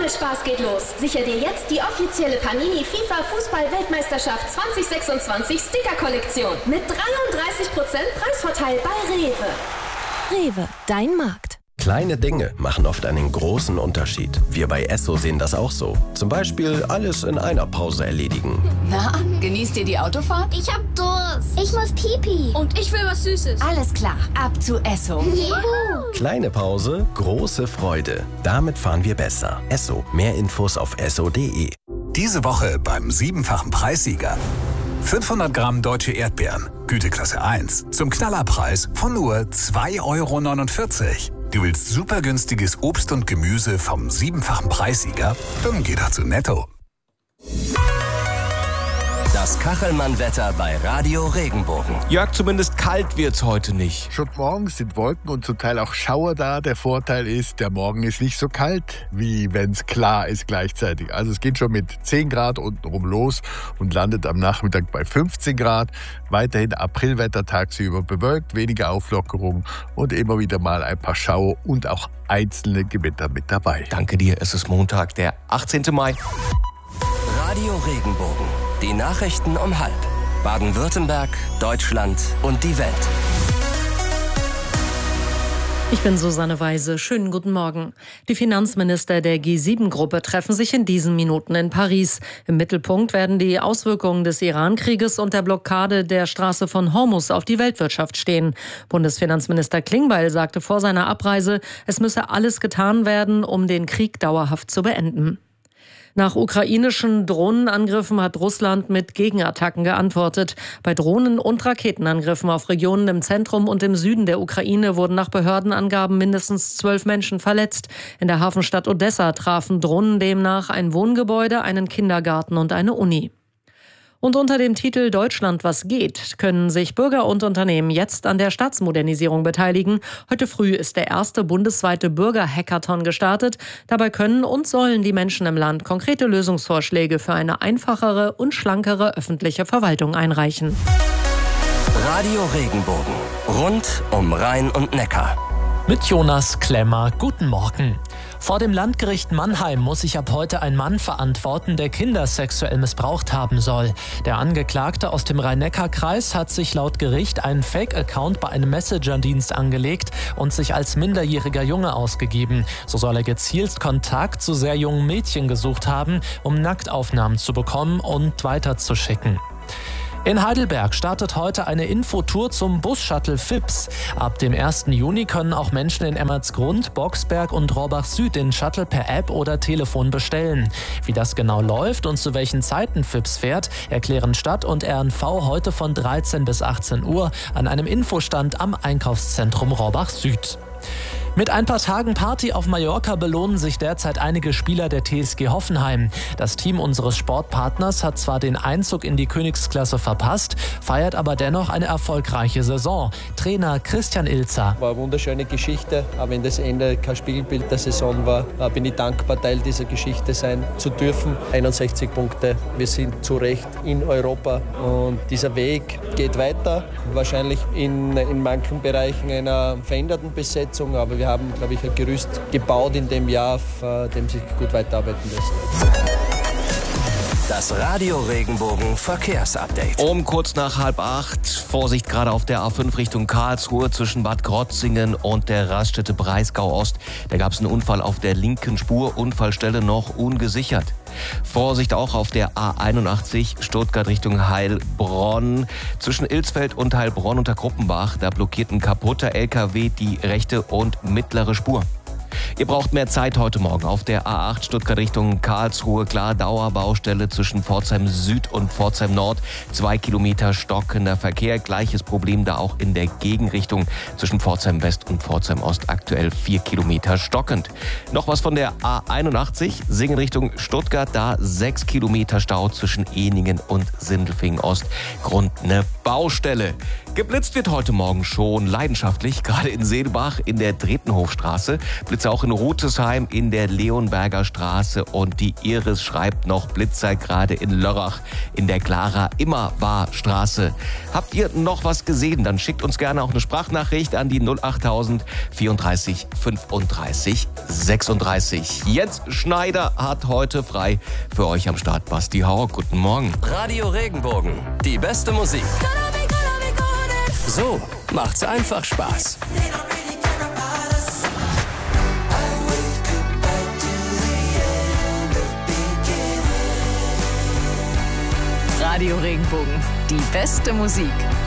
Spaß geht los. Sicher dir jetzt die offizielle Panini FIFA Fußball-Weltmeisterschaft 2026 Sticker-Kollektion mit 33% Preisvorteil bei Rewe. Rewe, dein Markt. Kleine Dinge machen oft einen großen Unterschied. Wir bei Esso sehen das auch so. Zum Beispiel alles in einer Pause erledigen. Na, genießt ihr die Autofahrt? Ich hab Durst. Ich muss Pipi. Und ich will was Süßes. Alles klar, ab zu Esso. Juhu. Kleine Pause, große Freude. Damit fahren wir besser. Esso. Mehr Infos auf esso.de. Diese Woche beim 7-fachen Preissieger. 500 Gramm deutsche Erdbeeren, Güteklasse 1, zum Knallerpreis von nur 2,49 €. Du willst super günstiges Obst und Gemüse vom 7-fachen Preissieger? Dann geh doch zu Netto. Das Kachelmann-Wetter bei Radio Regenbogen. Jörg, zumindest kalt wird's heute nicht. Schon morgens sind Wolken und zum Teil auch Schauer da. Der Vorteil ist, der Morgen ist nicht so kalt, wie wenn es klar ist gleichzeitig. Also es geht schon mit 10 Grad untenrum los und landet am Nachmittag bei 15 Grad. Weiterhin Aprilwetter tagsüber bewölkt, weniger Auflockerung und immer wieder mal ein paar Schauer und auch einzelne Gewitter mit dabei. Danke dir, es ist Montag, der 18. Mai. Radio Regenbogen. Die Nachrichten um 12:30. Baden-Württemberg, Deutschland und die Welt. Ich bin Susanne Weise. Schönen guten Morgen. Die Finanzminister der G7-Gruppe treffen sich in diesen Minuten in Paris. Im Mittelpunkt werden die Auswirkungen des Iran-Krieges und der Blockade der Straße von Hormuz auf die Weltwirtschaft stehen. Bundesfinanzminister Klingbeil sagte vor seiner Abreise, es müsse alles getan werden, um den Krieg dauerhaft zu beenden. Nach ukrainischen Drohnenangriffen hat Russland mit Gegenattacken geantwortet. Bei Drohnen- und Raketenangriffen auf Regionen im Zentrum und im Süden der Ukraine wurden nach Behördenangaben mindestens 12 Menschen verletzt. In der Hafenstadt Odessa trafen Drohnen demnach ein Wohngebäude, einen Kindergarten und eine Uni. Und unter dem Titel Deutschland, was geht, können sich Bürger und Unternehmen jetzt an der Staatsmodernisierung beteiligen. Heute früh ist der erste bundesweite Bürger-Hackathon gestartet. Dabei können und sollen die Menschen im Land konkrete Lösungsvorschläge für eine einfachere und schlankere öffentliche Verwaltung einreichen. Radio Regenbogen. Rund um Rhein und Neckar. Mit Jonas Klemmer. Guten Morgen. Vor dem Landgericht Mannheim muss sich ab heute ein Mann verantworten, der Kinder sexuell missbraucht haben soll. Der Angeklagte aus dem Rhein-Neckar-Kreis hat sich laut Gericht einen Fake-Account bei einem Messenger-Dienst angelegt und sich als minderjähriger Junge ausgegeben. So soll er gezielt Kontakt zu sehr jungen Mädchen gesucht haben, um Nacktaufnahmen zu bekommen und weiterzuschicken. In Heidelberg startet heute eine Infotour zum Bus-Shuttle FIPS. Ab dem 1. Juni können auch Menschen in Emmertsgrund, Boxberg und Rohrbach Süd den Shuttle per App oder Telefon bestellen. Wie das genau läuft und zu welchen Zeiten FIPS fährt, erklären Stadt und RNV heute von 13 bis 18 Uhr an einem Infostand am Einkaufszentrum Rohrbach Süd. Mit ein paar Tagen Party auf Mallorca belohnen sich derzeit einige Spieler der TSG Hoffenheim. Das Team unseres Sportpartners hat zwar den Einzug in die Königsklasse verpasst, feiert aber dennoch eine erfolgreiche Saison. Trainer Christian Ilzer. War eine wunderschöne Geschichte, aber wenn das Ende kein Spiegelbild der Saison war, bin ich dankbar, Teil dieser Geschichte sein zu dürfen. 61 Punkte, wir sind zu Recht in Europa und dieser Weg geht weiter. Wahrscheinlich in manchen Bereichen einer veränderten Besetzung, aber wir haben, glaube ich, ein Gerüst gebaut in dem Jahr, auf dem sich gut weiterarbeiten lässt. Das Radio Regenbogen Verkehrsupdate. Um kurz nach 7:30. Vorsicht gerade auf der A5 Richtung Karlsruhe zwischen Bad Krotzingen und der Raststätte Breisgau-Ost. Da gab es einen Unfall auf der linken Spur, Unfallstelle noch ungesichert. Vorsicht auch auf der A81 Stuttgart Richtung Heilbronn. Zwischen Ilsfeld und Heilbronn unter Gruppenbach, da blockiert ein kaputter LKW die rechte und mittlere Spur. Ihr braucht mehr Zeit heute Morgen auf der A8 Stuttgart Richtung Karlsruhe. Klar, Dauerbaustelle zwischen Pforzheim Süd und Pforzheim Nord. 2 Kilometer stockender Verkehr. Gleiches Problem da auch in der Gegenrichtung zwischen Pforzheim West und Pforzheim Ost. Aktuell 4 Kilometer stockend. Noch was von der A81 Singen Richtung Stuttgart. Da 6 Kilometer Stau zwischen Ehningen und Sindelfingen Ost. Grund eine Baustelle. Geblitzt wird heute Morgen schon leidenschaftlich, gerade in Seelbach in der Dretenhofstraße. Blitze auch in in Rutesheim in der Leonberger Straße und die Iris schreibt noch Blitzzeit gerade in Lörrach in der Clara-Immerwahr-Straße. Habt ihr noch was gesehen? Dann schickt uns gerne auch eine Sprachnachricht an die 08000 34 35 36. Jens Schneider hat heute frei. Für euch am Start Basti Hauer. Guten Morgen. Radio Regenbogen, die beste Musik. So macht's einfach Spaß. Radio Regenbogen, die beste Musik.